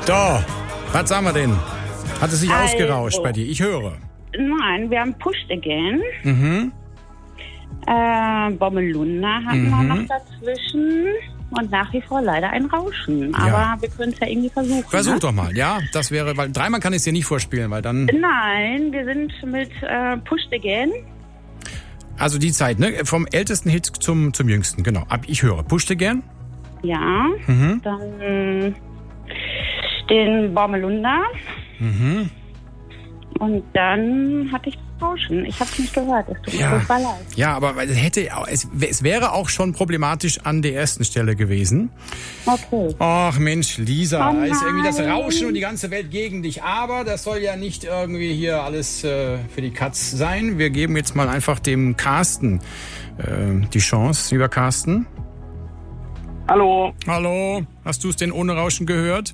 So, was sagen wir denn? Hat es sich ausgerauscht bei dir? Ich höre. Nein, wir haben Pushed Again. Mhm. Bommelunda hatten wir noch dazwischen. Und nach wie vor leider ein Rauschen. Aber wir können es ja irgendwie versuchen. Versuch doch mal, ja. Das wäre, weil dreimal kann ich es dir nicht vorspielen, weil dann... Nein, wir sind mit Pushed Again. Also die Zeit, ne? Vom ältesten Hit zum jüngsten, genau. Ich höre. Pushed Again? Ja. Dann den Bommelunda. Und dann hatte ich Rauschen. Ich habe es nicht gehört. Es tut mir furchtbar leid. Ja, aber es wäre auch schon problematisch an der ersten Stelle gewesen. Okay. Ach Mensch, Lisa, Oh ist irgendwie das Rauschen und die ganze Welt gegen dich. Aber das soll ja nicht irgendwie hier alles für die Katz sein. Wir geben jetzt mal einfach dem Carsten die Chance. Lieber Carsten. Hallo. Hallo. Hast du es denn ohne Rauschen gehört?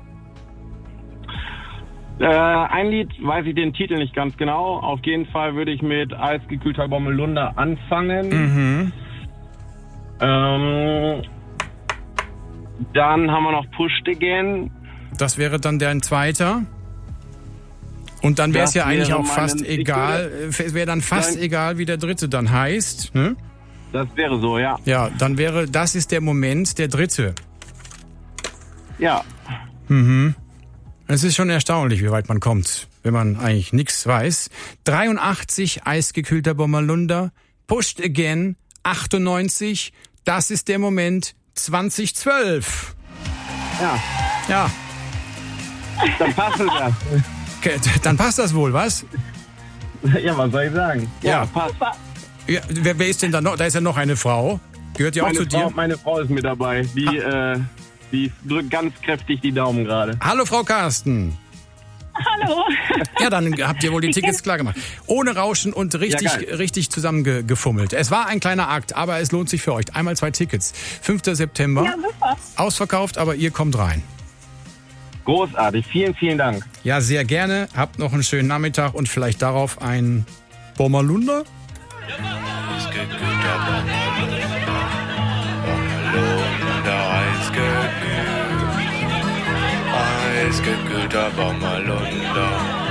Ein Lied, weiß ich den Titel nicht ganz genau. Auf jeden Fall würde ich mit Eisgekühlter Bommelunda anfangen. Dann haben wir noch Pushed Again. Das wäre dann dein zweiter. Und dann wäre es ja eigentlich auch fast ich egal. Es wäre dann fast egal, wie der dritte dann heißt. Ne? Das wäre so, ja. Ja, dann wäre, das ist der Moment, der dritte. Ja. Es ist schon erstaunlich, wie weit man kommt, wenn man eigentlich nichts weiß. 83, Eisgekühlter Bommerlunder. Pushed Again, 98. Das ist der Moment, 2012. Ja. Ja. Dann passt es ja. Okay, dann passt das wohl, was? Ja, was soll ich sagen? Ja. Passt. Ja, wer ist denn da noch? Da ist ja noch eine Frau. Gehört die auch zu dir? Meine Frau ist mit dabei. Die drückt ganz kräftig die Daumen gerade. Hallo, Frau Carsten. Hallo. Ja, dann habt ihr wohl die Tickets klar gemacht. Ohne Rauschen und richtig zusammengefummelt. Es war ein kleiner Akt, aber es lohnt sich für euch. Einmal 2 Tickets. 5. September. Ja, super. Ausverkauft, aber ihr kommt rein. Großartig. Vielen, vielen Dank. Ja, sehr gerne. Habt noch einen schönen Nachmittag und vielleicht darauf ein Bommerlunder. Eisgekühlter Bommerlunder.